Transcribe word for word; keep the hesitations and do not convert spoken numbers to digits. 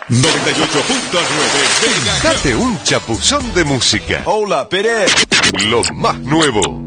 noventa y ocho punto nueve. Date un chapuzón de música. Hola, Pérez. Lo más nuevo.